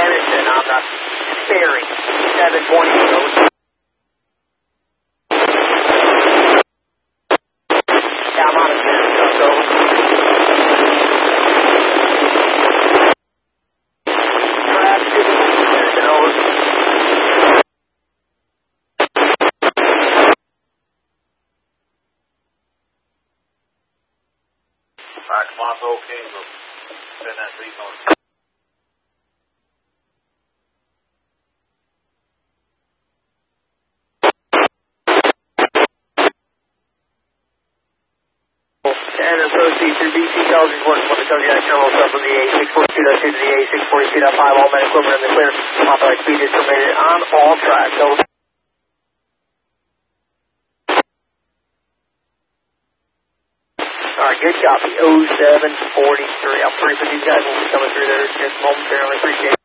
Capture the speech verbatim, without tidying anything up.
Anderson on the ferry, seven twenty. Yeah, I'm on a ten, so. Alright, come on, okay, we'll send that signal. And associates through B C Intelligence one twenty seven terminal stuff from the A six forty-two point two to the A six forty-two point five. All men equipment in the clear. Authorized speed is permitted on all tracks. So alright, good copy. oh seven forty-three. I'm pretty sure these guys will be coming through there just momentarily. Appreciate it.